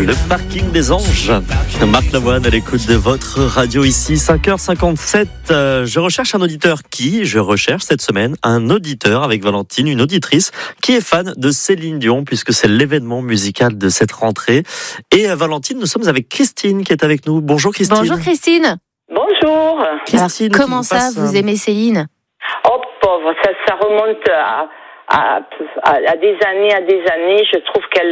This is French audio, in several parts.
le parking des anges. Marc Lavoine à l'écoute de votre radio ici, 5h57. Je recherche un auditeur je recherche cette semaine un auditeur avec Valentine, une auditrice qui est fan de Céline Dion puisque c'est l'événement musical de cette rentrée. Et Valentine, nous sommes avec Christine qui est avec nous. Bonjour Christine. Bonjour Christine. Bonjour. Christine, alors, comment ça, vous aimez Céline? Oh pauvre, ça remonte à des années. Je trouve qu'elle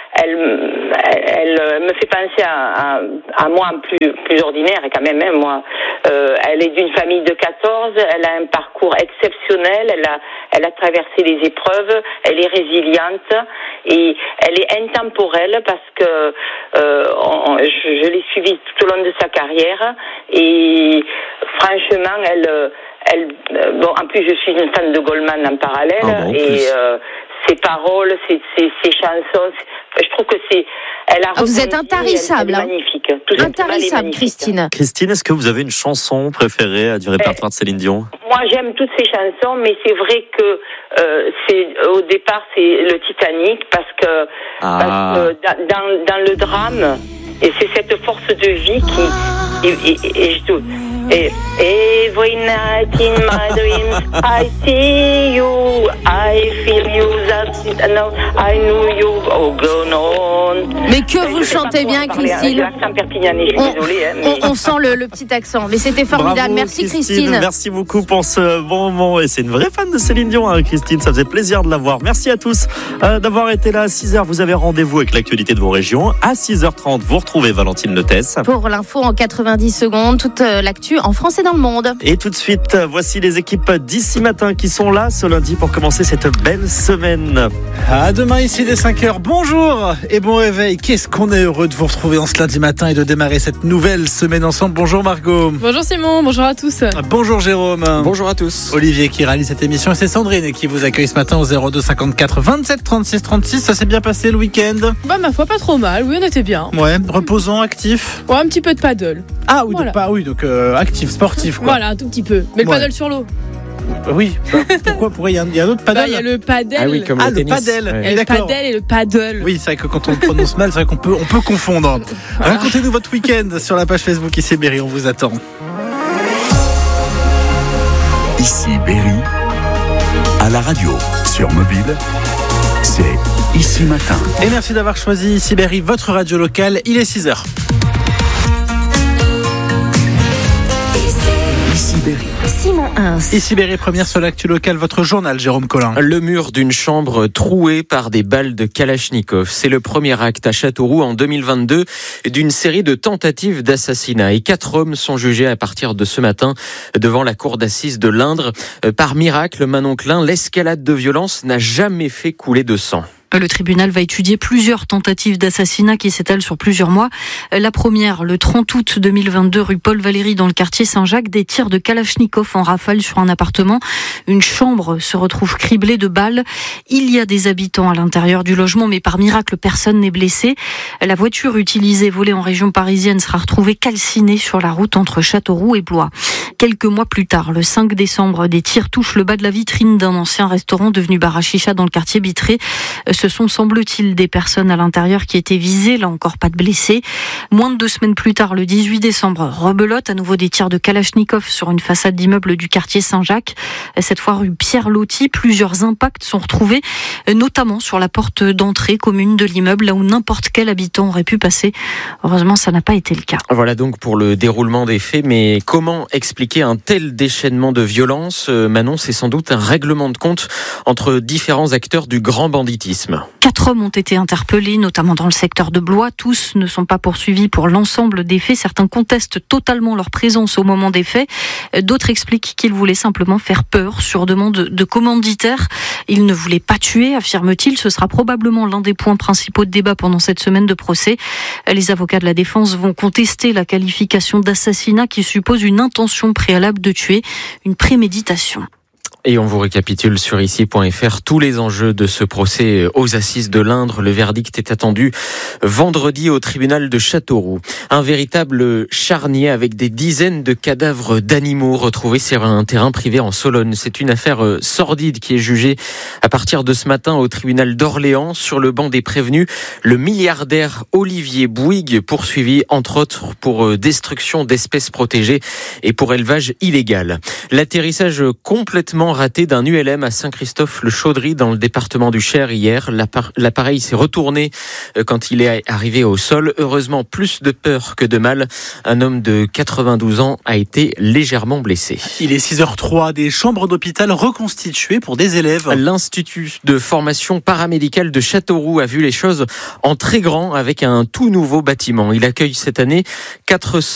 me fait penser à moi plus ordinaire quand même. Hein, moi, elle est d'une famille de 14. Elle a un parcours exceptionnel. Elle a traversé les épreuves. Elle est résiliente et elle est intemporelle parce que je l'ai suivie tout au long de sa carrière et franchement, en plus je suis une fan de Goldman en parallèle et ses paroles, ses chansons, je trouve que vous êtes intarissable, elle est magnifique. Intarissable, Christine. Christine, est-ce que vous avez une chanson préférée du répertoire de Céline Dion? Moi, j'aime toutes ces chansons, mais c'est vrai que au départ, c'est le Titanic parce que dans le drame, et c'est cette force de vie every night in my dreams I see you, I feel you, I know you, oh go on. Mais que vous chantez bien, Christine. L'accent perpignanais, je suis désolée. On sent le petit accent, mais c'était formidable. Bravo, merci Christine. Merci beaucoup pour ce bon moment. Et c'est une vraie fan de Céline Dion, Christine. Ça faisait plaisir de la voir. Merci à tous d'avoir été là. À 6h, vous avez rendez-vous avec l'actualité de vos régions. À 6h30, vous retrouvez Valentine Lotès. Pour l'info en 90 secondes, toute l'actu en France et dans le monde. Et tout de suite, voici les équipes d'ici matin qui sont là ce lundi pour commencer cette belle semaine. À demain ici dès 5h. Bonjour et bon réveil. Qu'est-ce qu'on est heureux de vous retrouver en ce lundi matin et de démarrer cette nouvelle semaine ensemble. Bonjour Margot. Bonjour Simon, bonjour à tous. Bonjour Jérôme. Bonjour à tous. Olivier qui réalise cette émission et c'est Sandrine qui vous accueille ce matin au 02 54 27 36 36. Ça s'est bien passé le week-end? Ma foi, pas trop mal. Oui, on était bien. Ouais, reposant, actif. Ouais, un petit peu de paddle. Ah oui, voilà. donc actif, sportif quoi. Voilà, un tout petit peu. Mais le paddle sur l'eau. Oui. Pourquoi il y a un autre paddle? Il y a le paddle. Ah oui, comme le tennis. Paddle. Ouais. Le paddle et le paddle. Oui, c'est vrai que quand on le prononce mal, c'est vrai qu'on peut confondre. Racontez-nous votre week-end sur la page Facebook Ici Berry, on vous attend. Ici Berry, à la radio, sur mobile, c'est Ici Matin. Et merci d'avoir choisi Ici Berry, votre radio locale. Il est 6h. Ici Berry. Simon Hins. Ici Berry, première sur l'actu locale, votre journal, Jérôme Collin. Le mur d'une chambre troué par des balles de Kalachnikov. C'est le premier acte à Châteauroux en 2022 d'une série de tentatives d'assassinat. Et 4 hommes sont jugés à partir de ce matin devant la cour d'assises de l'Indre. Par miracle, Manon Klein, l'escalade de violence n'a jamais fait couler de sang. Le tribunal va étudier plusieurs tentatives d'assassinat qui s'étalent sur plusieurs mois. La première, le 30 août 2022, rue Paul Valéry, dans le quartier Saint-Jacques, des tirs de Kalachnikov en rafale sur un appartement. Une chambre se retrouve criblée de balles. Il y a des habitants à l'intérieur du logement, mais par miracle, personne n'est blessé. La voiture utilisée, volée en région parisienne, sera retrouvée calcinée sur la route entre Châteauroux et Blois. Quelques mois plus tard, le 5 décembre, des tirs touchent le bas de la vitrine d'un ancien restaurant devenu bar à chicha dans le quartier Bittré. Ce sont, semble-t-il, des personnes à l'intérieur qui étaient visées, là encore pas de blessés. Moins de 2 semaines plus tard, le 18 décembre, rebelote, à nouveau des tirs de Kalachnikov sur une façade d'immeuble du quartier Saint-Jacques. Cette fois rue Pierre-Loti, plusieurs impacts sont retrouvés, notamment sur la porte d'entrée commune de l'immeuble, là où n'importe quel habitant aurait pu passer. Heureusement, ça n'a pas été le cas. Voilà donc pour le déroulement des faits, mais comment expliquer un tel déchaînement de violence? Manon, c'est sans doute un règlement de compte entre différents acteurs du grand banditisme. 4 hommes ont été interpellés, notamment dans le secteur de Blois. Tous ne sont pas poursuivis pour l'ensemble des faits. Certains contestent totalement leur présence au moment des faits. D'autres expliquent qu'ils voulaient simplement faire peur sur demande de commanditaires. Ils ne voulaient pas tuer, affirme-t-il. Ce sera probablement l'un des points principaux de débat pendant cette semaine de procès. Les avocats de la défense vont contester la qualification d'assassinat qui suppose une intention préalable de tuer, une préméditation. Et on vous récapitule sur ici.fr tous les enjeux de ce procès aux assises de l'Indre. Le verdict est attendu vendredi au tribunal de Châteauroux. Un véritable charnier avec des dizaines de cadavres d'animaux retrouvés sur un terrain privé en Sologne. C'est une affaire sordide qui est jugée à partir de ce matin au tribunal d'Orléans. Sur le banc des prévenus, le milliardaire Olivier Bouygues, poursuivi entre autres pour destruction d'espèces protégées et pour élevage illégal. L'atterrissage complètement raté d'un ULM à Saint-Christophe-le-Chaudry dans le département du Cher hier. L'appareil s'est retourné quand il est arrivé au sol. Heureusement, plus de peur que de mal. Un homme de 92 ans a été légèrement blessé. Il est 6h03, des chambres d'hôpital reconstituées pour des élèves. L'Institut de formation paramédicale de Châteauroux a vu les choses en très grand avec un tout nouveau bâtiment. Il accueille cette année 400